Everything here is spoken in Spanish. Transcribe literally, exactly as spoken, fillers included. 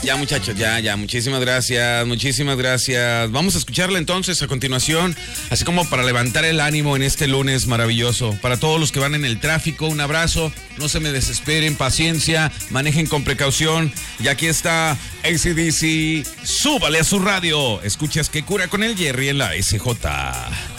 Ya, muchachos, ya, ya, muchísimas gracias, muchísimas gracias. Vamos a escucharla entonces a continuación, así como para levantar el ánimo en este lunes maravilloso. Para todos los que van en el tráfico, un abrazo, no se me desesperen, paciencia, manejen con precaución. Y aquí está A C D C, súbale a su radio. Escuchas Que Cura con el Jerry en la S J.